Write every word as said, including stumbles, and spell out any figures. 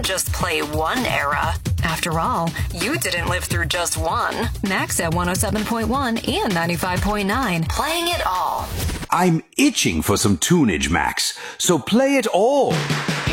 just play one era. After all, you didn't live through just one. Max at one oh seven point one and ninety-five point nine. Playing it all. I'm itching for some tunage, Max, so play it all.